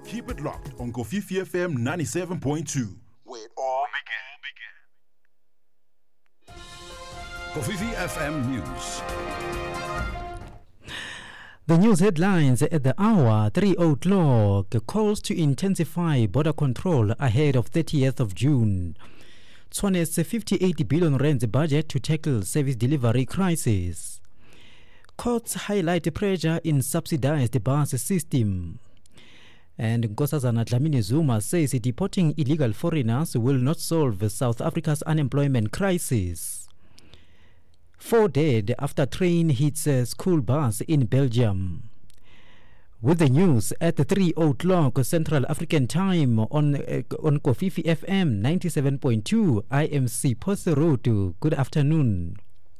Keep it locked on Kofifi FM 97.2, where it all began. Kofifi FM News. The news headlines at the hour, 3:00 calls to intensify border control ahead of 30th of June. Tshwane's 58 billion rand budget to tackle service delivery crisis. Courts highlight pressure in subsidized bus system. And Nkosazana Dlamini Zuma says deporting illegal foreigners will not solve South Africa's unemployment crisis. 4 dead after train hits a school bus in Belgium. With the news at 3:00 Central African Time on Kofifi FM 97.2, I am Sipho Road. Good afternoon.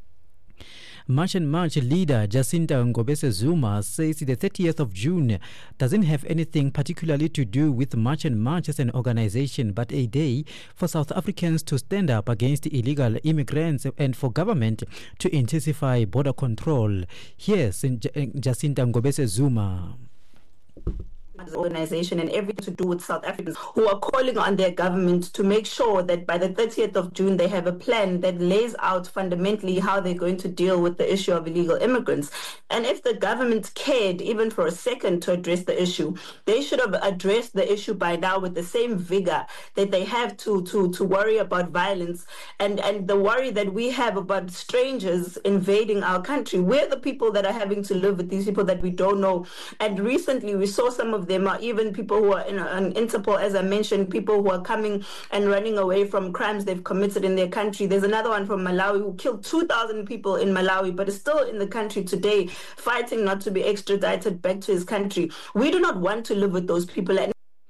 March and March leader Jacinta Ngobese Zuma says the 30th of June doesn't have anything particularly to do with March and March as an organization, but a day for South Africans to stand up against illegal immigrants and for government to intensify border control. Here's Jacinta Ngobese Zuma. Organization and everything to do with South Africans who are calling on their government to make sure that by the 30th of June they have a plan that lays out fundamentally how they're going to deal with the issue of illegal immigrants. And if the government cared even for a second to address the issue, they should have addressed the issue by now with the same vigor that they have to worry about violence and the worry that we have about strangers invading our country. We're the people that are having to live with these people that we don't know. And recently we saw some of them are even people who are in Interpol, as I mentioned, people who are coming and running away from crimes they've committed in their country. There's another one from Malawi who killed 2,000 people in Malawi, but is still in the country today, fighting not to be extradited back to his country. We do not want to live with those people.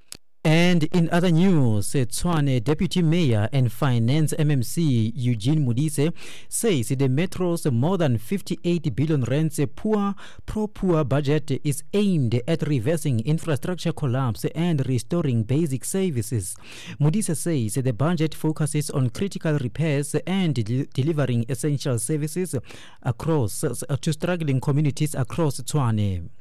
And in other news, Tshwane Deputy Mayor and Finance MMC Eugene Modise says the Metro's more than 58 billion rand pro-poor budget is aimed at reversing infrastructure collapse and restoring basic services. Modise says the budget focuses on critical repairs and delivering essential services across to struggling communities across Tshwane.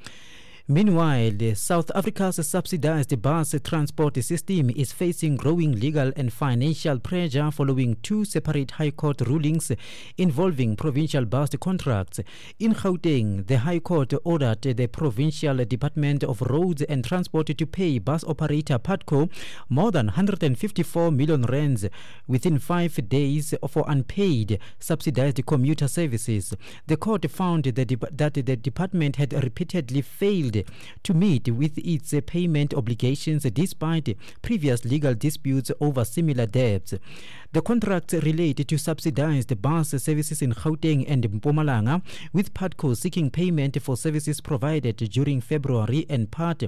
Meanwhile, South Africa's subsidized bus transport system is facing growing legal and financial pressure following two separate High Court rulings involving provincial bus contracts. In Gauteng, the High Court ordered the Provincial Department of Roads and Transport to pay bus operator PATCO more than 154 million rands within 5 days for unpaid subsidized commuter services. The court found that the department had repeatedly failed to meet with its payment obligations despite previous legal disputes over similar debts. The contracts relate to subsidized bus services in Gauteng and Mpumalanga, with PATCO seeking payment for services provided during February and part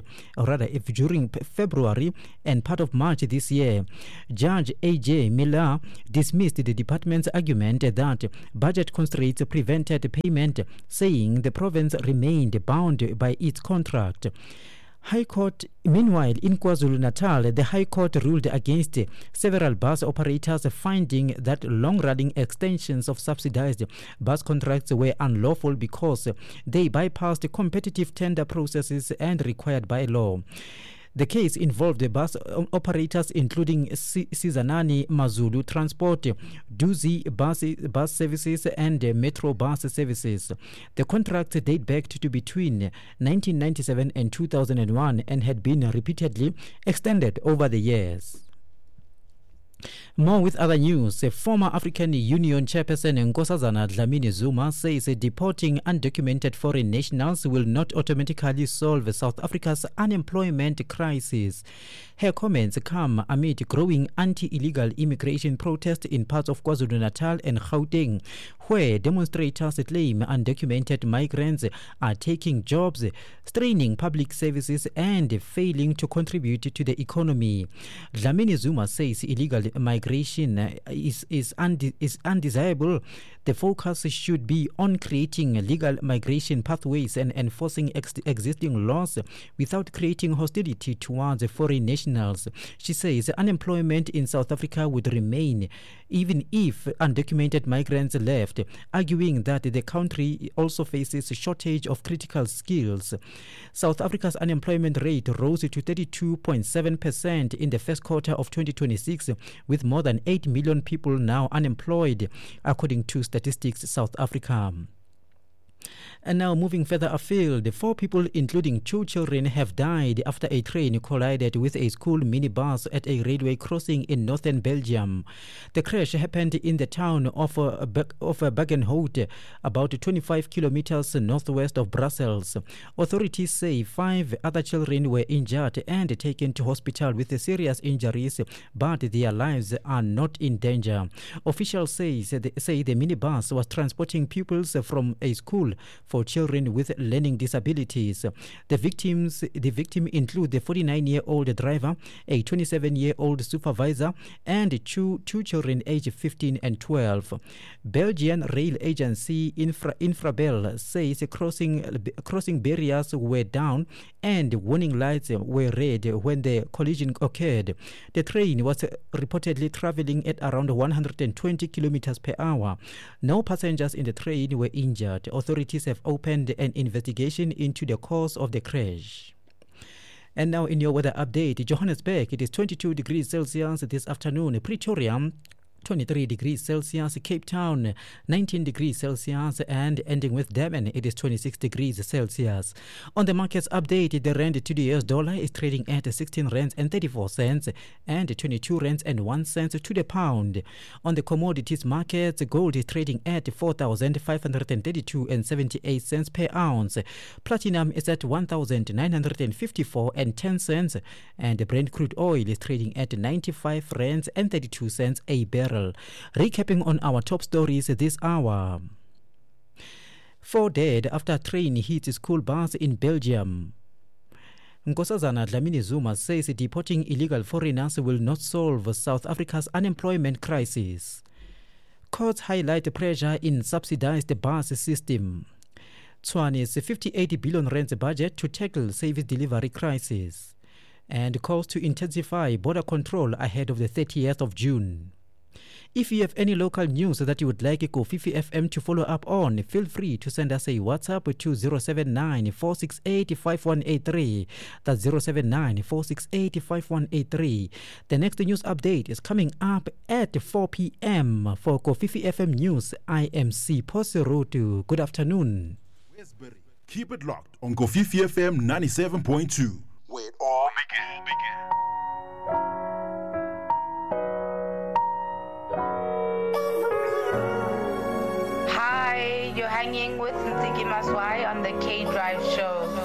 of March this year. Judge A.J. Miller dismissed the department's argument that budget constraints prevented payment, saying the province remained bound by its contract. High Court. Meanwhile, in KwaZulu-Natal, the High Court ruled against several bus operators, finding that long-running extensions of subsidized bus contracts were unlawful because they bypassed competitive tender processes and required by law. The case involved the bus operators including Sizanani Mazulu Transport, Duzi bus services and Metro bus services. The contracts date back to between 1997 and 2001 and had been repeatedly extended over the years. More with other news. Former African Union Chairperson Nkosazana Dlamini Zuma says deporting undocumented foreign nationals will not automatically solve South Africa's unemployment crisis. Her comments come amid growing anti-illegal immigration protests in parts of KwaZulu-Natal and Gauteng, where demonstrators claim undocumented migrants are taking jobs, straining public services and failing to contribute to the economy. Dlamini Zuma says illegal migration is undesirable. The focus should be on creating legal migration pathways and enforcing existing laws without creating hostility towards foreign nationals. She says unemployment in South Africa would remain even if undocumented migrants left, arguing that the country also faces a shortage of critical skills. South Africa's unemployment rate rose to 32.7% in the first quarter of 2026, with more than 8 million people now unemployed, according to Statistics South Africa. And now moving further afield, 4 people, including 2 children, have died after a train collided with a school minibus at a railway crossing in northern Belgium. The crash happened in the town of Bagenhout, about 25 kilometers northwest of Brussels. Authorities say 5 other children were injured and taken to hospital with serious injuries, but their lives are not in danger. Officials say the minibus was transporting pupils from a school for children with learning disabilities. The victim include the 49-year-old driver, a 27-year-old supervisor, and two children aged 15 and 12. Belgian rail agency Infrabel says crossing barriers were down and warning lights were red when the collision occurred. The train was reportedly traveling at around 120 kilometers per hour. No passengers in the train were injured. Authorities have opened an investigation into the cause of the crash. And now in your weather update, Johannesburg, it is 22 degrees Celsius this afternoon. Pretoria, 23 degrees Celsius, Cape Town 19 degrees Celsius, and ending with Durban, it is 26 degrees Celsius. On the markets update, the rand to the US dollar is trading at 16 rands and 34 cents and 22 rands and 1 cent to the pound. On the commodities markets, gold is trading at 4,532 and 78 cents per ounce. Platinum is at 1,954 and 10 cents, and Brent crude oil is trading at 95 rands and 32 cents a barrel. Recapping on our top stories this hour. 4 dead after train hits school bus in Belgium. Nkosazana Dlamini Zuma says deporting illegal foreigners will not solve South Africa's unemployment crisis. Courts highlight pressure in subsidized bus system. Tshwane's 58 billion rand budget to tackle service delivery crisis. And calls to intensify border control ahead of the 30th of June. If you have any local news that you would like Kofifi FM to follow up on, feel free to send us a WhatsApp to 079-468-5183. That's 079-468-5183. The next news update is coming up at 4 p.m. For Kofifi FM News, I am C. Posirutu. Good afternoon. Keep it locked on Kofifi FM 97.2, where it all began. You're hanging with Ntiki Maswai on the K Drive Show.